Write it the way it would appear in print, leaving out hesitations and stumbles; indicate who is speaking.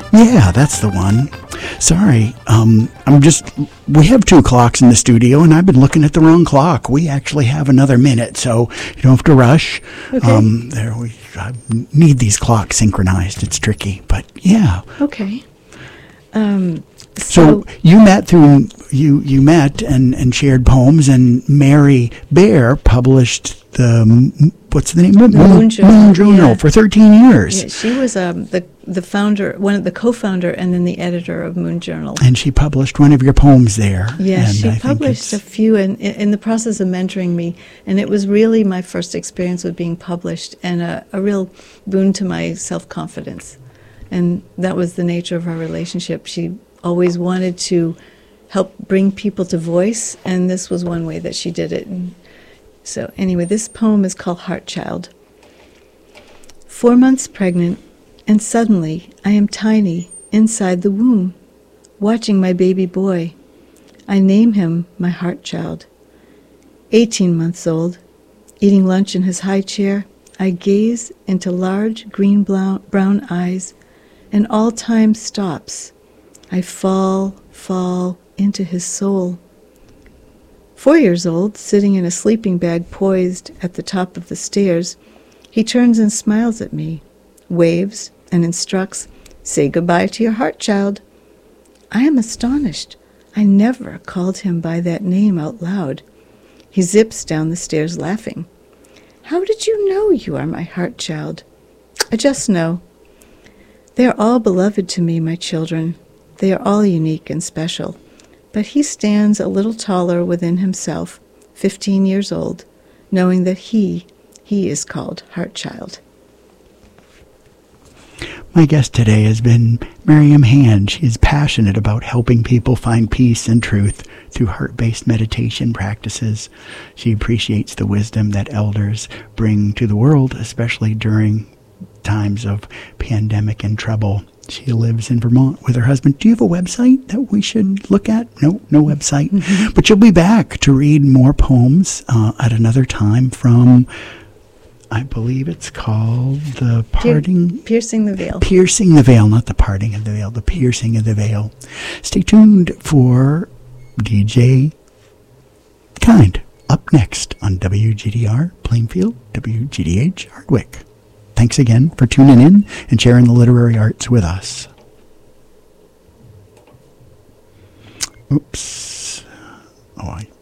Speaker 1: Yeah, that's the one. Sorry, we have 2 clocks in the studio, and I've been looking at the wrong clock. We actually have another minute, so you don't have to rush.
Speaker 2: Okay.
Speaker 1: I need these clocks synchronized. It's tricky, but yeah.
Speaker 2: Okay.
Speaker 1: So you met you met and shared poems, and Mary Bear published what's the name?
Speaker 2: Moon
Speaker 1: Journal for 13 years.
Speaker 2: Yeah, she was the founder, the co-founder, and then the editor of Moon Journal.
Speaker 1: And she published one of your poems there.
Speaker 2: Yes, she published a few in the process of mentoring me, and it was really my first experience with being published, and a real boon to my self-confidence. And that was the nature of our relationship. She always wanted to help bring people to voice, and this was one way that she did it. And so anyway, this poem is called Heart Child. 4 months pregnant, and suddenly I am tiny inside the womb, watching my baby boy. I name him my heart child. 18 months old, eating lunch in his high chair, I gaze into large green brown eyes, and all time stops. I fall into his soul. 4 years old, sitting in a sleeping bag poised at the top of the stairs, he turns and smiles at me, waves, and instructs, "Say goodbye to your heart, child." I am astonished. I never called him by that name out loud. He zips down the stairs laughing. "How did you know you are my heart child?" "I just know." They are all beloved to me, my children. They are all unique and special. But he stands a little taller within himself, 15 years old, knowing that he is called Heart Child.
Speaker 1: My guest today has been Miriam Hand. She is passionate about helping people find peace and truth through heart-based meditation practices. She appreciates the wisdom that elders bring to the world, especially during times of pandemic and trouble. She lives in Vermont with her husband. Do you have a website that we should look at? No website. Mm-hmm. But you'll be back to read more poems at another time from, I believe it's called The Parting...
Speaker 2: Piercing the Veil.
Speaker 1: Piercing the Veil, not The Parting of the Veil, The Piercing of the Veil. Stay tuned for DJ Kind up next on WGDR Plainfield, WGDH Hardwick. Thanks again for tuning in and sharing the literary arts with us. Oops. Oh, I